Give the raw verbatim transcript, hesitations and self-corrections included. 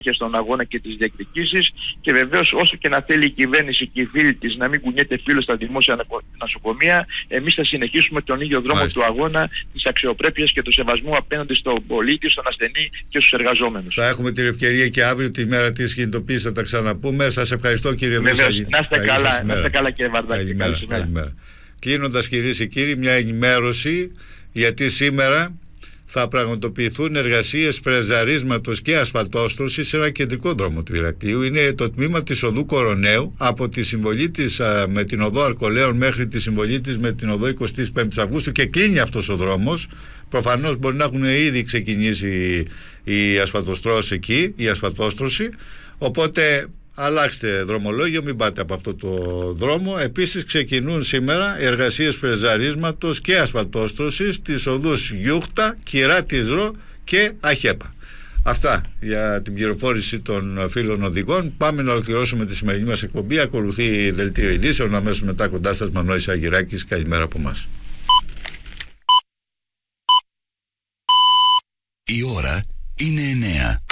και στον αγώνα και τις διεκδικήσεις, και βεβαίως όσο και να θέλει η κυβέρνηση και οι φίλοι της να μην κουνιέται φίλο στα δημόσια νοσοκομεία, εμείς θα συνεχίσουμε τον ίδιο δρόμο Μάλιστα. του αγώνα της αξιοπρέπειας και του σεβασμού απέναντι στον πολίτη, στον ασθενή και στους εργαζόμενους. Θα έχουμε την ευκαιρία και αύριο τη μέρα της κινητοποίησης να τα ξαναπούμε. Σας ευχαριστώ, κύριε Βρυσάγη. Να είστε καλά, να είστε καλά, κύριε Βαρδάκη. Καλημέρα. Καλημέρα. Κλείνοντας, κυρίες και κύριοι, μια ενημέρωση, γιατί σήμερα θα πραγματοποιηθούν εργασίες φρεζαρίσματος και ασφαλτόστρωσης σε ένα κεντρικό δρόμο του Ηρακλείου. Είναι το τμήμα της οδού Κοροναίου, από τη συμβολή της α, με την οδό Αρκολέων μέχρι τη συμβολή της με την οδό εικοστή πέμπτη Αυγούστου, και κλείνει αυτός ο δρόμος. Προφανώς μπορεί να έχουν ήδη ξεκινήσει η ασφαλτοστρώση εκεί, η ασφαλτόστρωση, οπότε αλλάξτε δρομολόγιο, μην πάτε από αυτό το δρόμο. Επίσης ξεκινούν σήμερα εργασίες φρεζαρίσματος και ασφαλτόστρωσης στις οδούς Γιούχτα, Κυράτης Ρο και Αχέπα. Αυτά για την πληροφόρηση των φίλων οδηγών. Πάμε να ολοκληρώσουμε τη σημερινή μας εκπομπή. Ακολουθεί δελτίο ειδήσεων, αμέσως μετά κοντά σας Μανώλης Αγγυράκης. Καλημέρα από εμάς. Η ώρα είναι εννέα.